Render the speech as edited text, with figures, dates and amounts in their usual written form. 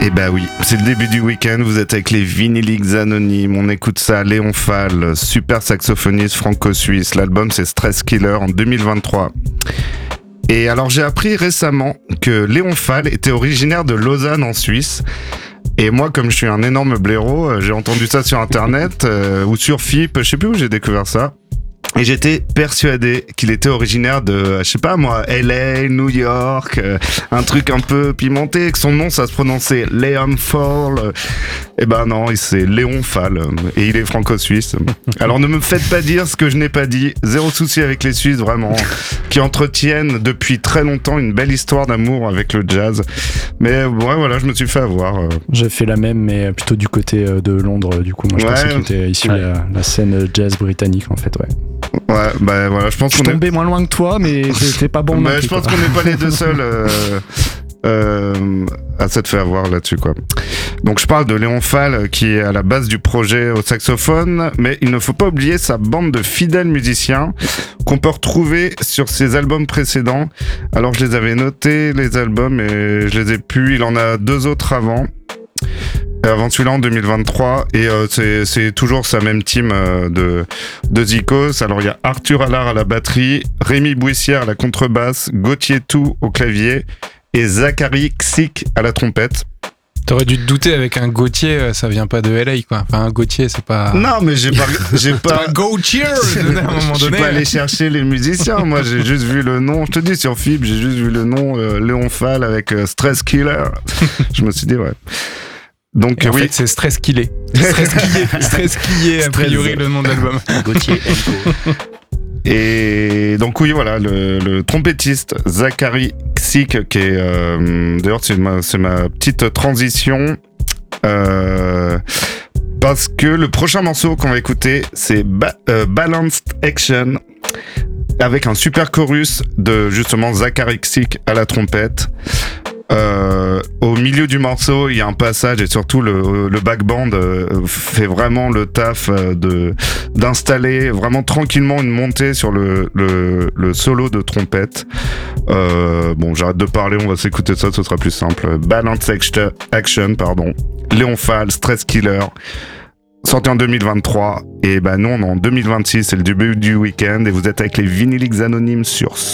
Eh bah oui, c'est le début du week-end, vous êtes avec les Vinyliques Anonymes, on écoute ça, Léon Fall, super saxophoniste franco-suisse, l'album c'est Stress Killer en 2023. Et alors j'ai appris récemment que Léon Fall était originaire de Lausanne en Suisse. Et moi, comme je suis un énorme blaireau, j'ai entendu ça sur internet ou sur FIP, je sais plus où j'ai découvert ça. Et j'étais persuadé qu'il était originaire de, je sais pas moi, LA, New York, un truc un peu pimenté, que son nom ça se prononçait Léon Fall. Eh ben non, c'est Léon Fall, et il est franco-suisse. Alors ne me faites pas dire ce que je n'ai pas dit, zéro souci avec les Suisses vraiment, qui entretiennent depuis très longtemps une belle histoire d'amour avec le jazz. Mais ouais, voilà, je me suis fait avoir. J'ai fait la même, mais plutôt du côté de Londres, du coup. Moi, je pensais qu'il était issu de la scène jazz britannique, en fait, ouais. Ouais, bah voilà, je pense qu'on est tombé moins loin que toi, mais t'es pas bon. Je pense qu'on n'est pas les deux seuls à s'être fait avoir là-dessus, quoi. Donc je parle de Léon Fall qui est à la base du projet au saxophone, mais il ne faut pas oublier sa bande de fidèles musiciens qu'on peut retrouver sur ses albums précédents. Alors je les avais notés, les albums, et je les ai plus. Il en a 2 autres avant celui-là en 2023, et c'est toujours sa même team de Zikos. Alors il y a Arthur Allard à la batterie, Rémi Bouissière à la contrebasse, Gauthier Tout au clavier et Zachary Ksik à la trompette. T'aurais dû te douter avec un Gauthier, ça vient pas de LA, quoi. Enfin, un Gauthier, c'est pas. Non, mais j'ai pas. un Gauthier à un moment donné. Je suis pas allé chercher les musiciens. Moi, j'ai juste vu le nom. Je te dis sur FIB, j'ai juste vu le nom Léon Fall avec Stress Killer. Je me suis dit ouais. Donc en fait, c'est Stress Killer. Stress Killer, a priori le nom de l'album. Gauthier Enco. Et donc oui, voilà, le trompettiste Zachary Ksik, qui est d'ailleurs c'est ma petite transition, parce que le prochain morceau qu'on va écouter, c'est Balanced Action, avec un super chorus de justement Zachary Ksik à la trompette. Au milieu du morceau, il y a un passage, et surtout le backband fait vraiment le taf d'installer vraiment tranquillement une montée sur le solo de trompette. Bon, j'arrête de parler, on va s'écouter ça, ce sera plus simple. Balance Action, Léon Fall, Stress Killer, sorti en 2023, et ben nous on est en 2026, c'est le début du week-end, et vous êtes avec les Vinyliques Anonymes sur